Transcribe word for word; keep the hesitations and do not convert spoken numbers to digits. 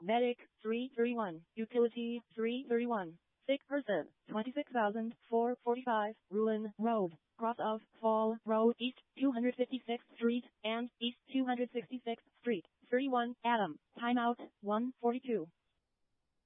Medic, three thirty-one. Utility, three thirty-one. Sick person, twenty-six thousand four hundred forty-five. Ruin Road, cross of Fall Road, East two hundred fifty-sixth Street, and East two hundred sixty-sixth Street. thirty-one, Adam. Timeout, one forty-two.